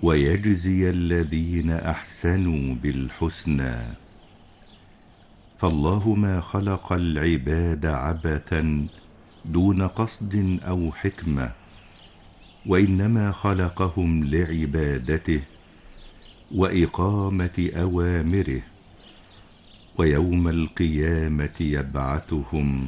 ويجزي الذين أحسنوا بالحسنى. فالله ما خلق العباد عبثا دون قصد أو حكمة، وإنما خلقهم لعبادته وإقامة أوامره، ويوم القيامة يبعثهم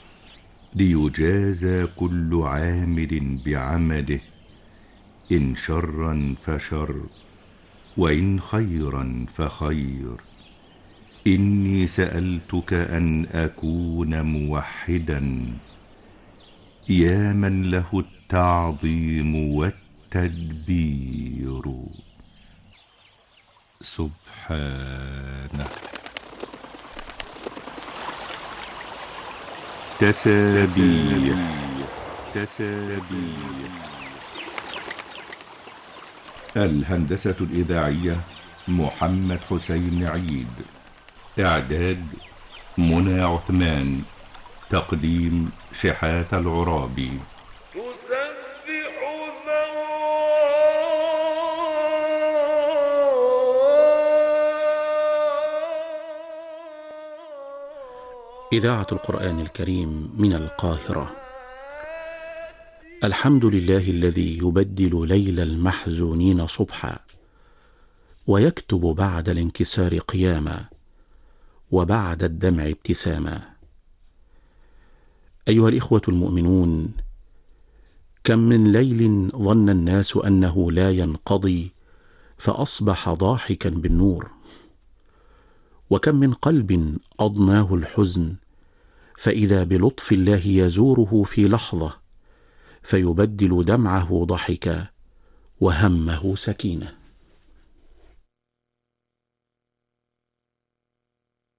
ليجازى كل عامل بعمله، إن شرا فشر وإن خيرا فخير. إني سألتك أن أكون موحدا، يا من له التعظيم والتدبير. سبحانه. تسابيح. الهندسة الإذاعية محمد حسين عيد. إعداد منى عثمان. تقديم شحات العرابي. إذاعة القرآن الكريم من القاهرة. الحمد لله الذي يبدل ليل المحزونين صبحا، ويكتب بعد الانكسار قياما، وبعد الدمع ابتساما. أيها الإخوة المؤمنون، كم من ليل ظن الناس أنه لا ينقضي فأصبح ضاحكا بالنور، وكم من قلب أضناه الحزن فإذا بلطف الله يزوره في لحظة فيبدل دمعه ضحكا وهمه سكينة.